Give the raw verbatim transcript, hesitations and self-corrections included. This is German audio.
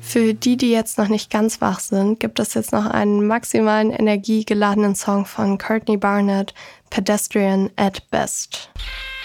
Für die, die jetzt noch nicht ganz wach sind, gibt es jetzt noch einen maximalen energiegeladenen Song von Courtney Barnett, Pedestrian at Best.